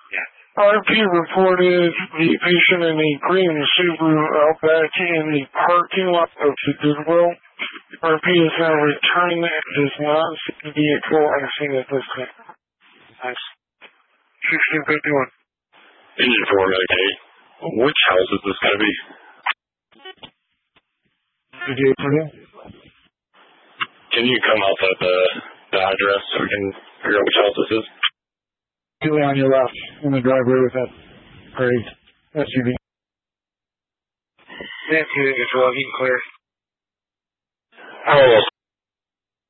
RP reported the patient in a green Subaru Outback in the parking lot of the Goodwill. RP is now returning and does not see the vehicle on scene at this time. Nice. 1651. Engine 4 Medicaid. Which house is this going to be? Can you come out at the address so we can figure out which house this is? Immediately on your left, in the driveway with that gray SUV. Nancy, it's logging clear. How